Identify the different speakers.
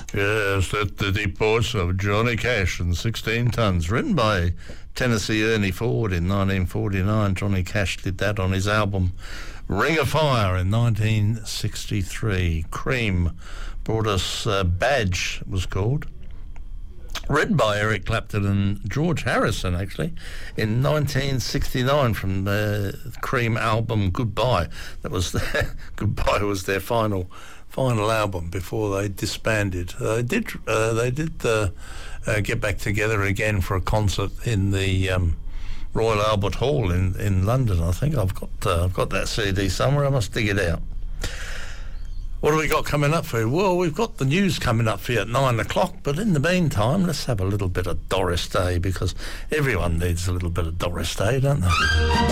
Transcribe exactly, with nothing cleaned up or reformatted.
Speaker 1: Yes, that's the deep voice of Johnny Cash and sixteen Tons, written by Tennessee Ernie Ford in nineteen forty-nine. Johnny Cash did that on his album Ring of Fire in nineteen sixty-three. Cream brought us uh, Badge, it was called. Written by Eric Clapton and George Harrison, actually, in nineteen sixty-nine from the Cream album Goodbye. That was their, Goodbye was their final final album before they disbanded. Uh, they did uh, they did uh, uh, get back together again for a concert in the um, Royal Albert Hall in, in London. I think I've got uh, I've got that C D somewhere. I must dig it out. What have we got coming up for you? Well, we've got the news coming up for you at nine o'clock, but in the meantime, let's have a little bit of Doris Day, because everyone needs a little bit of Doris Day, don't they?